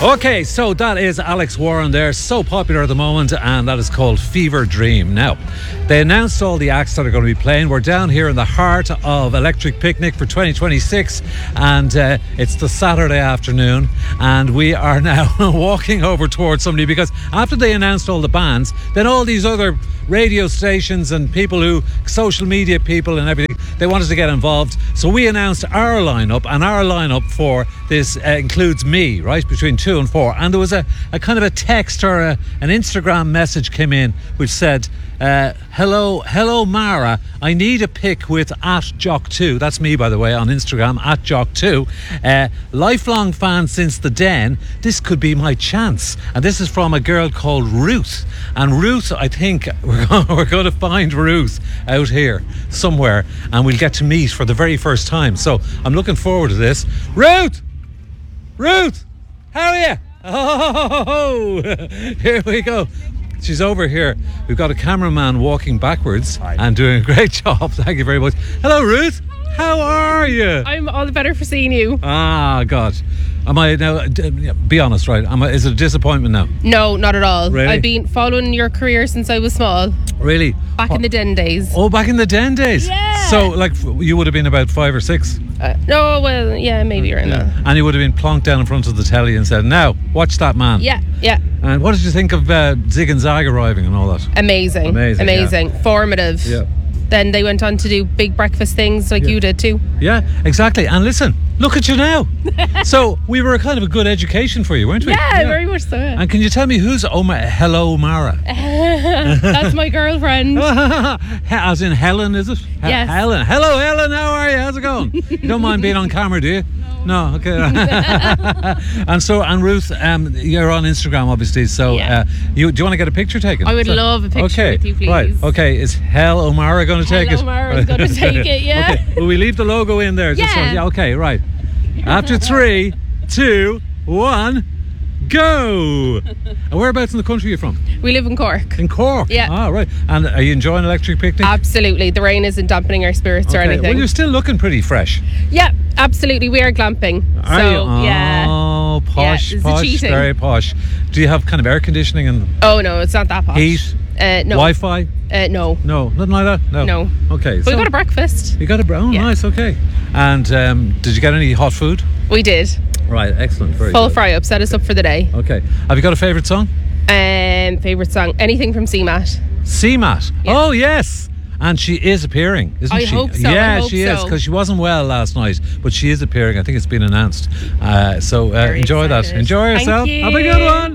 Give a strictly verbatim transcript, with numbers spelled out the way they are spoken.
Okay, so that is Alex Warren there, so popular at the moment, and that is called Fever Dream. Now, they announced all the acts that are going to be playing. We're down here in the heart of Electric Picnic for twenty twenty-six, and uh, it's the Saturday afternoon, and we are now walking over towards somebody, because after they announced all the bands, then all these other radio stations and people who, social media people and everything, they wanted to get involved. So we announced our lineup, and our lineup for this uh, includes me, right, between two and four. And there was a, a kind of a text or a, an Instagram message came in which said, uh, hello, hello Mara, I need a pic with at Jock two. That's me, by the way, on Instagram, at Jock two. Uh, lifelong fan since the Den. This could be my chance. And this is from a girl called Ruth. And Ruth, I think we're going, we're going to find Ruth out here somewhere, and we'll get to meet for the very first time. So I'm looking forward to this. Ruth! Ruth! How are you? Oh, here we go. She's over here. We've got a cameraman walking backwards. Hi. And doing a great job. Thank you very much. Hello, Ruth. How are you? I'm all the better for seeing you. Ah, God. Am I now? Be honest, right? Am I, is it a disappointment now? No, not at all. Really? I've been following your career since I was small. Really? Back oh. in the Den days. Oh, back in the Den days. Yeah. So, like, you would have been about five or six. Uh, no, well, yeah, maybe around yeah. that. And you would have been plonked down in front of the telly and said, "Now, watch that man." Yeah, yeah. And what did you think of uh, Zig and Zag arriving and all that? Amazing, amazing, amazing, yeah. Formative. Yeah. Then they went on to do big breakfast things like yeah. you did too. Yeah, exactly. And listen, look at you now. So we were a kind of a good education for you, weren't we? Yeah, yeah. very much so. Yeah. And can you tell me who's Oma? Hello, Mara. That's my girlfriend. As in Helen, is it? He- yes. Helen. Hello, Helen. How are you? How's it going? You don't mind being on camera, do you? No. No. Okay. And so, and Ruth, um, you're on Instagram, obviously. So, yeah. uh, you do you want to get a picture taken? I would so, love a picture okay, with you, please. Right. Okay. Is Hel O'Mara going to take Hel it? O'Mara's going to take it. Yeah. Okay. Will we leave the logo in there? Just Yeah. So, yeah. Okay. Right. After three, two, one, go. And whereabouts in the country are you from? We live in Cork. In Cork? Yeah. Ah, right. And are you enjoying Electric Picnic? Absolutely. The rain isn't dampening our spirits okay. or anything. Well, you're still looking pretty fresh. Yeah, absolutely. We are glamping. Are so, you? Oh, yeah. posh, yeah, is it posh, cheating? very posh. Do you have kind of air conditioning and Oh, no, it's not that posh. heat? Uh, no. Wi-Fi? Uh, no. No, nothing like that? No. No. Okay. But we got a breakfast. You got a brown? Oh, Yeah. nice, okay. And um, did you get any hot food? We did. Right, excellent. Very Full good. fry up. Set us up for the day. Okay. Have you got a favourite song? Um, favourite song? Anything from C MAT. C MAT. Yeah. Oh, yes. And she is appearing, isn't I she? hope so, Yeah, I hope she is, so. because she wasn't well last night, but she is appearing. I think it's been announced. Uh, so uh, Very enjoy that. excited. Enjoy Thank yourself. you. Have a good one.